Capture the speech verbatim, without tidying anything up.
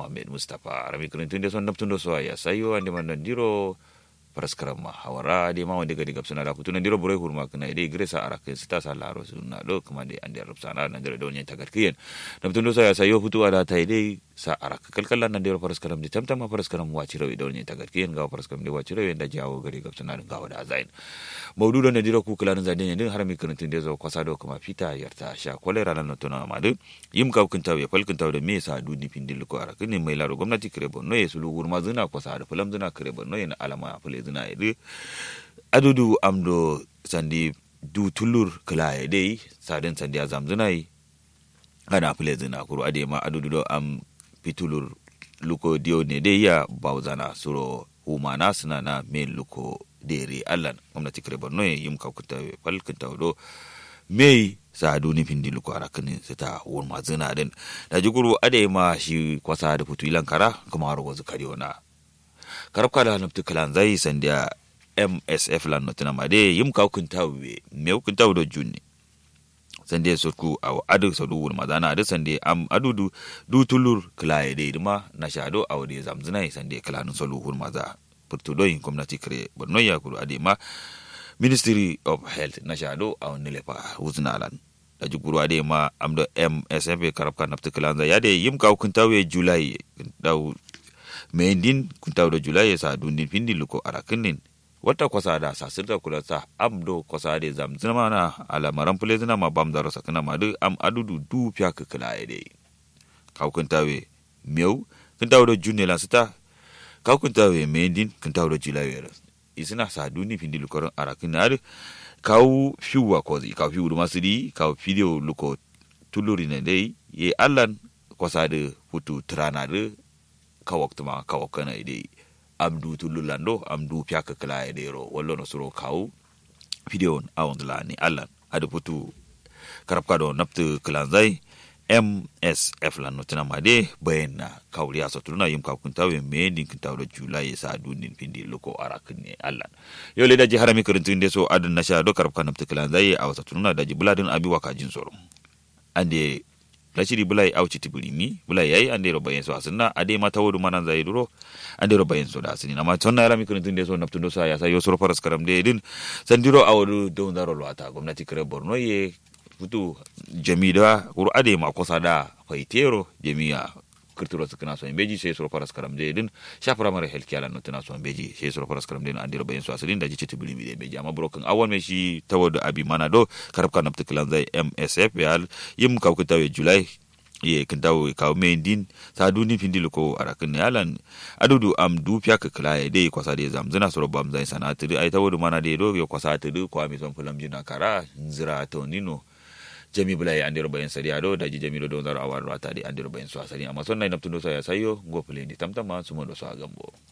Muhammad Mustafa rami kurintun de son naptun do so ya sayo ande man diro paraskaram hawara de ma wande gadi gapsuna da kutuna diro bure hurma kana ide gresa arake sta salaro sunna do kamande ande rubsana nan diro don yenta garkiyen naptun do so ya sayo futu ada ta ide sa araka kalkalan nan diro paraskaram de tamtama paraskaram wachiro don yenta garkiyen ga paraskaram de wachiro yenda jawo gadi gapsuna ga wada zain mawdudo ne diro ku kalan zade ne din harami kurintun de zo kwasa do kuma fita yarta sha kolera nan tona madu yim ka kun tawe fal kun tawe me sa dudi pindil ko ara kini mai laro gwamnati krebo no yesu lugur ma zina ko sa da fulam zina krebo no yana alama fule zina ide adudu amdo sandi du tulur kala ide saden sandi azam zina yi ana fule zina kuru ade ma adudu do am pitulur luko dio ne de ya bauzana suro humana suna na men luko dere allan gwamnati krebo no yim ka kun tawe fal kun tawe do mei sa duni pindi luko arakani sita won mazina den da juguru ade ma shi kwasa da futu ilan kara kuma ro gozu kariona karabka da nabtu kalan zai sandia M S F lan notuna made yim ka kun tawe me kun tawe do junni sande surku aw adu so du won mazana adu sande am adudu du tulur klaye de ma na shado aw de zamzina sande kalanu so lu won maza purtu do yin gwamnati kre bonno ya kuru ade ma Ministry of Health na shado a wani lefa wuznalan da juguru ade ma amdo M S F karabka nafta kalanza ya de yim ka kuntawe July daw mendin kuntawe July sa dundin pindi luko arakinin wata kwasa da sasirta kula sa amdo kwasa de zamzina na alamaran fulezina ma bamdaro sakana ma du am adudu du pya kala ede ka kuntawe meu kuntawe junela sita ka kuntawe mendin kuntawe July isina sa duni pindi lukoron arakinar kau fiwa kozi kau fiwu masidi kau video luko tuluri ne dai ye allan kwasade futu tranade kawaktuma kawakana ide amdu tululando amdu pyaka kala ide ro wallo no suro kau video awndla ni allan adu futu karapkado naptu kalanzai M S F lan notina made bayna kawliya satuna yim ka kuntawe me din kuntawe July sa dunin pindi loko arakne allan yo le daji harami kurintinde so adun nasha do karab kanam tiklan zai aw satuna daji buladin abi waka jin soro ande lashiri bulai auci tibulimi bulai yayi ande ro bayen so asinna ade mata wodu manan zai duro ande ro bayen so da asini na ma tonna harami kurintinde so naptundo sa ya sa yo soro faras karam de din sandiro awodu do ndaro lo ata gwamnati kare Borno ye futu jamida kuru ade ma kosa da faitero jami'a kirturo sakana so beji sai soro faras karam de din shafara mare health care no tana so beji sai soro faras karam de no andiro bayin so asalin da jice tibuli mi de beji amma broken awon me shi tawodo abi manado karab kan napti klan zai M S F yal yim ka ku tawe July ye kan tawe ka mendin sa duni findil ko arakin yalan adudu am du pya ka kala de kosa de zamzina soro bam zai sanati ai tawodo mana de do yo kosa tudu ko ami son fulam jina kara nzira to nino jami bulai andiro bayen sariado daji jami do ndaro awar rata di andiro bayen so asari amma sonna inaptundo saya sayo go pleni tamtama sumo do so agambo